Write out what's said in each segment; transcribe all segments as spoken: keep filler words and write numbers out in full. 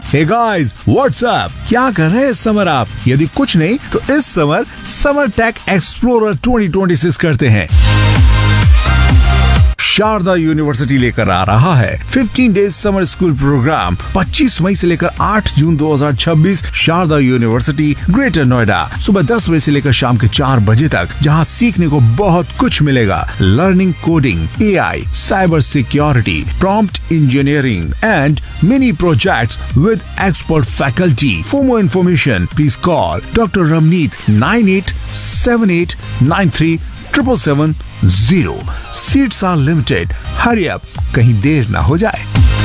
Hey guys, what's up? क्या कर रहे हैं इस समर आप? यदि कुछ नहीं तो इस summer summer take explorer twenty twenty six करते हैं। शारदा यूनिवर्सिटी लेकर आ रहा है fifteen days summer school programme पच्चीस मई से लेकर आठ जून दो हज़ार छब्बीस। शारदा यूनिवर्सिटी ग्रेटर नोएडा, सुबह दस बजे से लेकर शाम के चार बजे तक, जहां सीखने को बहुत कुछ मिलेगा। Learning coding, A I, cyber security, prompt engineering and mini projects with expert faculty. For more information please call doctor Ramneet nine eight seven eight nine three triple seven zero. Seats are limited, hurry up, कहीं देर ना हो जाए।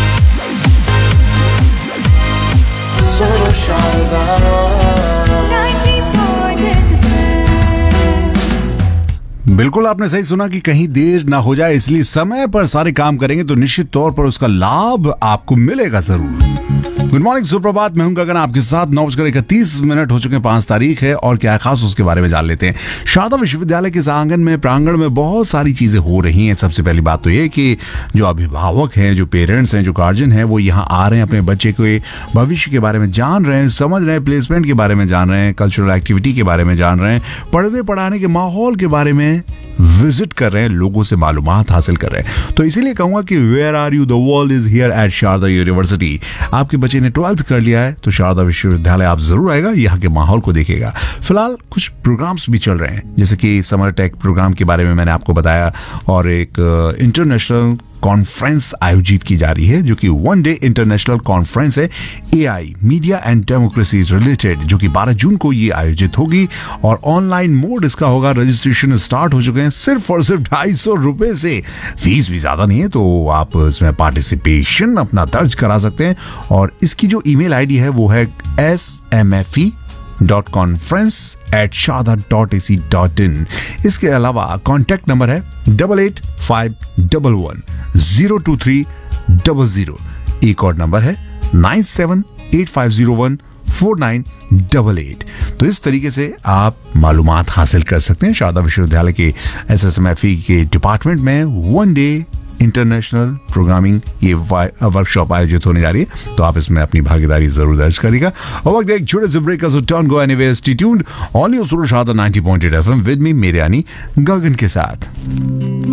बिल्कुल आपने सही सुना कि कहीं देर ना हो जाए, इसलिए समय पर सारे काम करेंगे तो निश्चित तौर पर उसका लाभ आपको मिलेगा जरूर। गुड मॉर्निंग, सुप्रभात, मैं हूं गगन आपके साथ। नौ बजकर इकतीस मिनट हो चुके हैं, पांच तारीख है और क्या है खास उसके बारे में जान लेते हैं। शारदा विश्वविद्यालय के आंगन में प्रांगण में बहुत सारी चीजें हो रही हैं। सबसे पहली बात तो ये कि जो अभिभावक हैं, जो पेरेंट्स हैं, जो गार्जियन हैं, वो यहाँ आ रहे हैं, अपने बच्चे के भविष्य के बारे में जान रहे हैं, समझ रहे हैं, प्लेसमेंट के बारे में जान रहे हैं, कल्चरल एक्टिविटी के बारे में जान रहे हैं, पढ़ने पढ़ाने के माहौल के बारे में विजिट कर रहे हैं, लोगों से मालूमात हासिल कर रहे हैं। तो इसीलिए कहूंगा कि where are you, the world is here eight Sharda university. आपके बच्चे ने ट्वेल्थ कर लिया है तो शारदा विश्वविद्यालय आप जरूर आएगा, यहाँ के माहौल को देखेगा। फिलहाल कुछ प्रोग्राम्स भी चल रहे हैं, जैसे कि समर टेक प्रोग्राम के बारे में मैंने आपको बताया, और एक इंटरनेशनल कॉन्फ्रेंस आयोजित की जा रही है जो कि वन डे इंटरनेशनल कॉन्फ्रेंस है AI, media and democracy related, जो कि बारह जून को ये आयोजित होगी और ऑनलाइन मोड इसका होगा। रजिस्ट्रेशन स्टार्ट हो चुके हैं सिर्फ और सिर्फ ढाई सौ रुपए से। फीस भी ज्यादा नहीं है, तो आप इसमें पार्टिसिपेशन अपना दर्ज करा सकते हैं। और इसकी जो ईमेल आईडी है वो है S M F E dot conference eight Sharda dot A C dot in. इसके अलावा कॉन्टैक्ट नंबर है double eight five double one zero to three double zero. एक और नंबर है nine seven eight five zero one four nine double eight. तो इस तरीके से आप मालूमात हासिल कर सकते हैं। शारदा विश्वविद्यालय के S S M F E के डिपार्टमेंट में वन डे इंटरनेशनल प्रोग्रामिंग ये वर्कशॉप आयोजित होने जा रही है, तो आप इसमें अपनी भागीदारी जरूर दर्ज करिएगा। और वक्त एक छोटे से ब्रेक का, so don't go anywhere, stay tuned on your Sharda ninety point eight FM with me, मेरे यानी गगन के साथ।